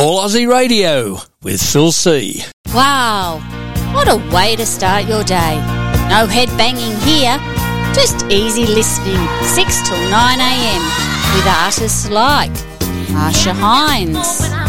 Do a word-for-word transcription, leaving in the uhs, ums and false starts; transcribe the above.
All Aussie Radio with Phil C. Wow, what a way to start your day. No head banging here, just easy listening, six till nine a m with artists like Marsha Hines,